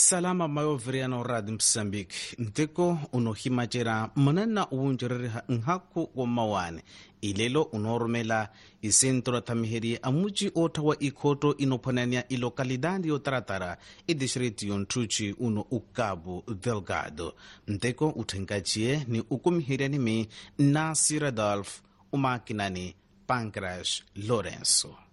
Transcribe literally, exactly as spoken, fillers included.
Salama mayovriano radi Msambiki. Nteko unohimachera manana uunjeriha nhaku wa mawane. Ilelo unorumela isentro tamiheri amuji ota wa ikoto inoponania ilokalidadi yotaratara idishriti yontuchi uno ukabu Delgado. Nteko utenkachie ni ukumihirianimi Nasir Adolf umakinani Pancras Lorenzo.